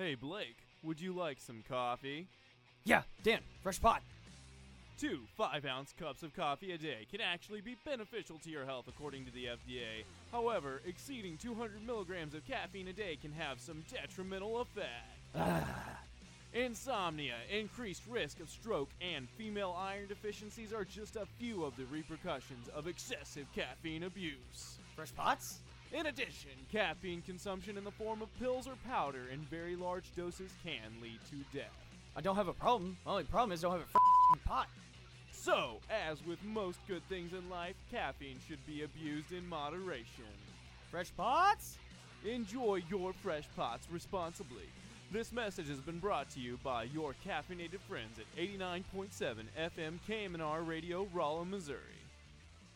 Hey Blake, would you like some coffee? Yeah, Dan, fresh pot. 2 5-ounce cups of coffee a day can actually be beneficial to your health according to the FDA. However, exceeding 200 milligrams of caffeine a day can have some detrimental effect. Insomnia, increased risk of stroke, and female iron deficiencies are just a few of the repercussions of excessive caffeine abuse. Fresh pots? In addition, caffeine consumption in the form of pills or powder in very large doses can lead to death. I don't have a problem. My only problem is I don't have a pot. So, as with most good things in life, caffeine should be abused in moderation. Fresh pots? Enjoy your fresh pots responsibly. This message has been brought to you by your caffeinated friends at 89.7 FM KMNR Radio, Rolla, Missouri.